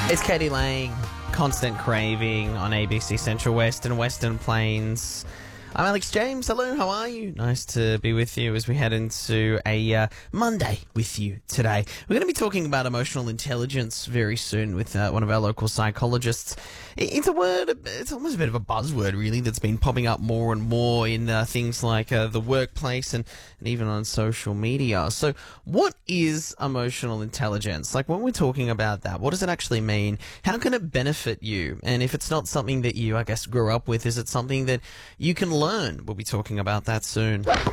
It's Katie Lang, Constant Craving on ABC Central West and Western Plains. I'm Alex James. Hello, how are you? Nice to be with you as we head into a Monday with you today. We're going to be talking about emotional intelligence very soon with one of our local psychologists. It's a word, it's almost a bit of a buzzword, really, that's been popping up more and more in things like the workplace and even on social media. So what is emotional intelligence? Like, when we're talking about that, what does it actually mean? How can it benefit you? And if it's not something that you, I guess, grew up with, is it something that you can learn? We'll be talking about that soon. Let's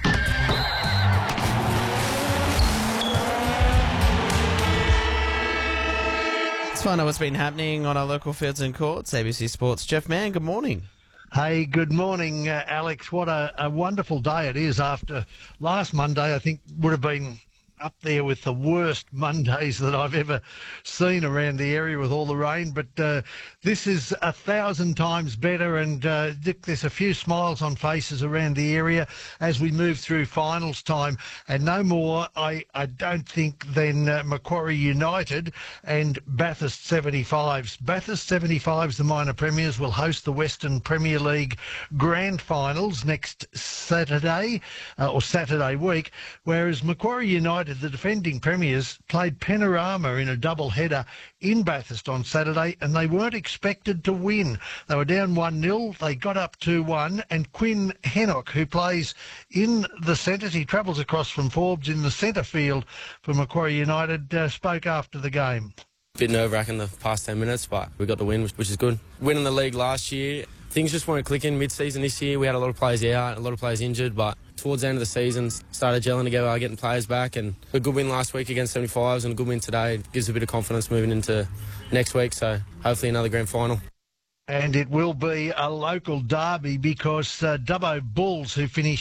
find out what's been happening on our local fields and courts. ABC Sports' Jeff Mann, good morning. Hey, good morning, Alex. What a wonderful day it is after last Monday. I think would have been up there with the worst Mondays that I've ever seen around the area with all the rain. But this is 1,000 times better, and there's a few smiles on faces around the area as we move through finals time. And no more, I don't think, than Macquarie United and Bathurst 75s. Bathurst 75s, the minor premiers, will host the Western Premier League grand finals next Saturday, or Saturday week, whereas Macquarie United, the defending premiers, played Panorama in a double-header in Bathurst on Saturday, and they weren't expected to win. They were down 1-0, they got up 2-1, and Quinn Hennock, who plays in the centres, he travels across from Forbes in the centre field for Macquarie United, spoke after the game. Bit nerve-wracking the past 10 minutes, but we got the win, which is good. Winning the league last year, things just weren't clicking mid-season this year. We had a lot of players out, a lot of players injured, but towards the end of the season, started gelling together, getting players back, and a good win last week against 75s and a good win today. It gives a bit of confidence moving into next week, so hopefully another grand final. And it will be a local derby because Dubbo Bulls, who finished